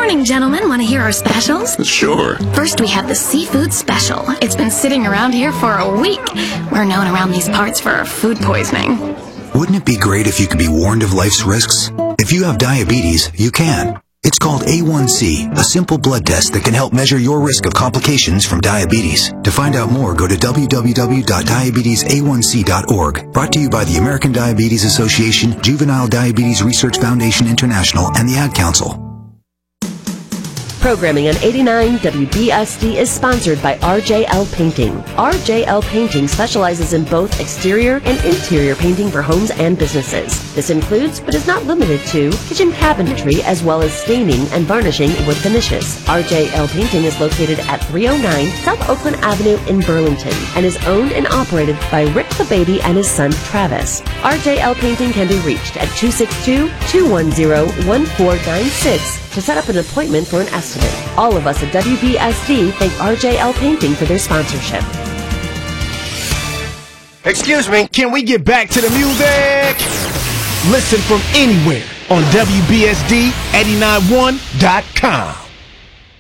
morning, gentlemen. Want to hear our specials? Sure. First, we have the seafood special. It's been sitting around here for a week. We're known around these parts for food poisoning. Wouldn't it be great if you could be warned of life's risks? If you have diabetes, you can. It's called A1C, a simple blood test that can help measure your risk of complications from diabetes. To find out more, go to www.diabetesa1c.org. Brought to you by the American Diabetes Association, Juvenile Diabetes Research Foundation International, and the Ad Council. Programming on 89 WBSD is sponsored by RJL Painting. RJL Painting specializes in both exterior and interior painting for homes and businesses. This includes, but is not limited to, kitchen cabinetry as well as staining and varnishing wood finishes. RJL Painting is located at 309 South Oakland Avenue in Burlington and is owned and operated by Rick the Baby and his son Travis. RJL Painting can be reached at 262-210-1496 to set up an appointment for an estimate. All of us at WBSD thank RJL Painting for their sponsorship. Excuse me, can we get back to the music? Listen from anywhere on WBSD891.com.